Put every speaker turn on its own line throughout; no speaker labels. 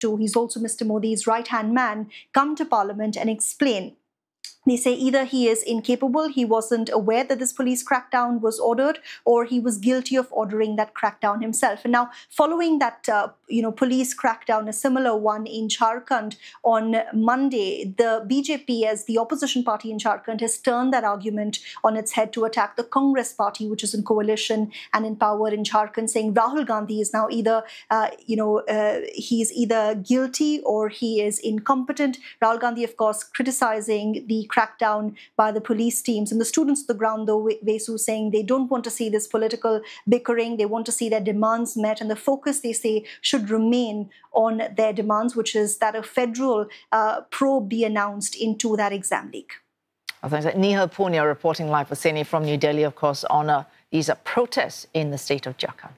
to, he's also Mr. Modi's right-hand man, come to Parliament and explain. They say either he is incapable, he wasn't aware that this police crackdown was ordered, or he was guilty of ordering that crackdown himself. And now, following that, police crackdown, a similar one in Jharkhand on Monday, the BJP, as the opposition party in Jharkhand, has turned that argument on its head to attack the Congress party, which is in coalition and in power in Jharkhand, saying Rahul Gandhi is now either, he's either guilty or he is incompetent. Rahul Gandhi, of course, criticizing the crackdown by the police teams. And the students on the ground, though, Vesu, saying they don't want to see this political bickering. They want to see their demands met. And the focus, they say, should remain on their demands, which is that a federal probe be announced into that exam leak.
Thanks. Nihal Punya reporting live for CNA from New Delhi, of course, on these protests in the state of Jharkhand.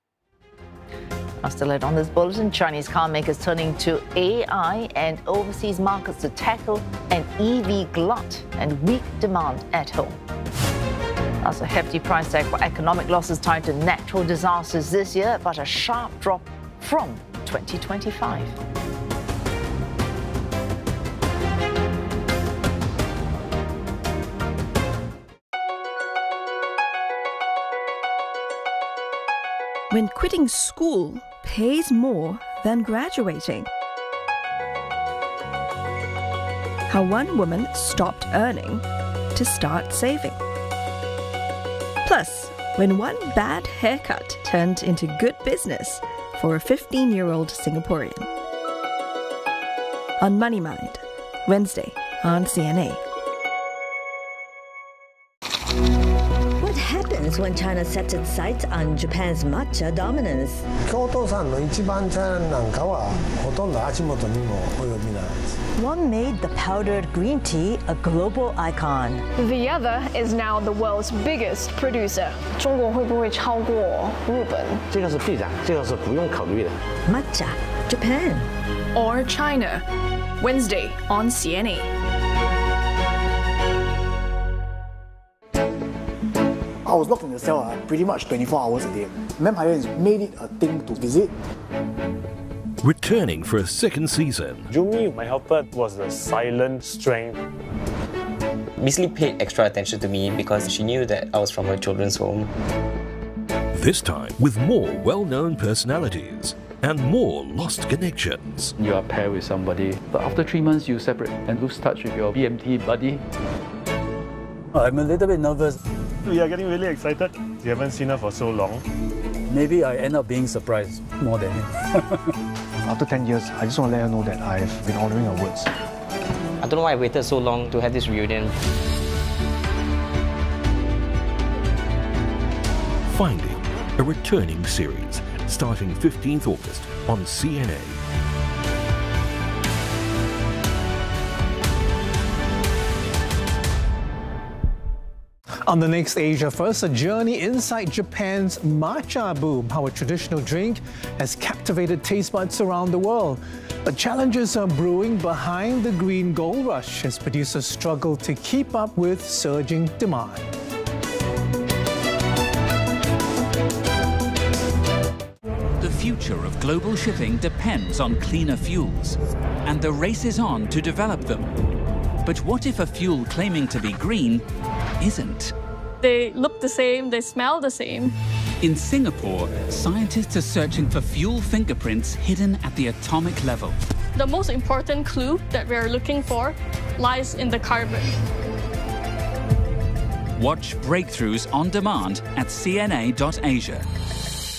Still ahead on this bulletin, Chinese car makers turning to AI and overseas markets to tackle an EV glut and weak demand at home. That's a hefty price tag for economic losses tied to natural disasters this year, but a sharp drop from 2025.
When quitting school pays more than graduating. How one woman stopped earning to start saving. Plus, when one bad haircut turned into good business for a 15-year-old Singaporean. On Money Mind, Wednesday on CNA.
What happens when China sets its sights on Japan's matcha dominance?
京都産の一番茶なんかはほとんど足元にも及びないです。
One made the powdered green tea a global icon.
The other is now the world's biggest producer. 中国会不会超过日本？
这个是必然，这个是不用考虑的。
Matcha, Japan.
Or China? Wednesday on CNA.
I was locked in the cell pretty much 24 hours a day. Vampire has made it a thing to visit.
Returning for a second season.
Jumi, my helper, was the silent strength.
Miss Lee paid extra attention to me because she knew that I was from a children's home.
This time with more well-known personalities and more lost connections.
You are paired with somebody, but after 3 months you separate and lose touch with your BMT buddy.
I'm a little bit nervous.
We are getting really excited. We haven't seen her for so long.
Maybe I end up being surprised more than him.
After 10 years, I just want to let her know that I've been honouring her words.
I don't know why I waited so long to have this reunion.
Finding, a returning series, starting 15th August on CNA.
On the next Asia First, a journey inside Japan's matcha boom, how a traditional drink has captivated taste buds around the world. But challenges are brewing behind the green gold rush as producers struggle to keep up with surging demand.
The future of global shipping depends on cleaner fuels, and the race is on to develop them. But what if a fuel claiming to be green isn't?
They look the same, they smell the same.
In Singapore, scientists are searching for fuel fingerprints hidden at the atomic level.
The most important clue that we are looking for lies in the carbon.
Watch Breakthroughs on demand at cna.asia.